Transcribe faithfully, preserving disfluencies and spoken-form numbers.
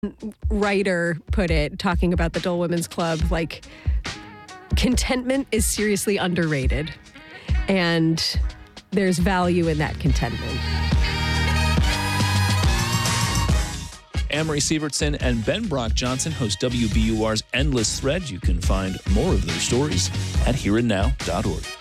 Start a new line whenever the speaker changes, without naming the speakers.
writer put it, talking about the Dole Women's Club, like, contentment is seriously underrated, and there's value in that contentment.
Amory Sievertson and Ben Brock Johnson host W B U R's Endless Thread. You can find more of their stories at here and now dot org.